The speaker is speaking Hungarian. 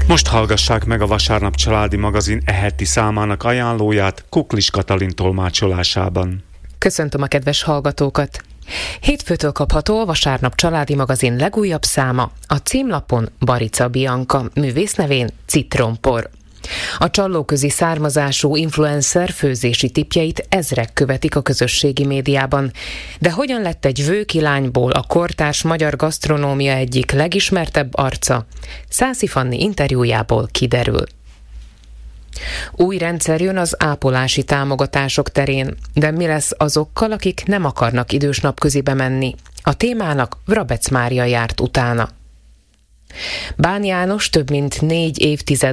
Most hallgassák meg a Vasárnap családi magazin heti számának ajánlóját Kuklis Katalin tolmácsolásában. Köszöntöm a kedves hallgatókat! Hétfőtől kapható a Vasárnap családi magazin legújabb száma, a címlapon Barica Bianca, művésznevén Citrompor. A csallóközi származású influencer főzési tippjeit ezrek követik a közösségi médiában. De hogyan lett egy vőkilányból a kortárs magyar gasztronómia egyik legismertebb arca? Szászi Fanni interjújából kiderül. Új rendszer jön az ápolási támogatások terén, de mi lesz azokkal, akik nem akarnak idős napközibe menni? A témának Vrabec Mária járt utána. Bán János több mint 4 évtized